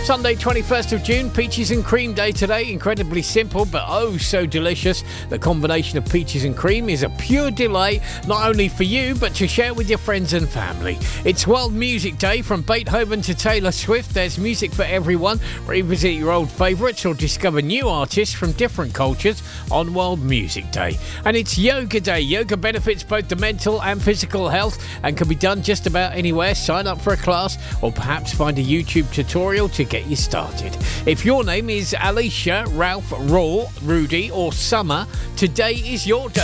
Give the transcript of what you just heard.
Sunday 21st of June, peaches and cream day today. Incredibly simple but oh so delicious. The combination of peaches and cream is a pure delight, not only for you but to share with your friends and family. It's World Music Day. From Beethoven to Taylor Swift, there's music for everyone. Revisit your old favourites or discover new artists from different cultures on World Music Day. And it's Yoga Day. Yoga benefits both the mental and physical health and can be done just about anywhere. Sign up for a class or perhaps find a YouTube tutorial to get you started. If your name is Alicia, Ralph, Raw, Rudy or Summer, today is your day.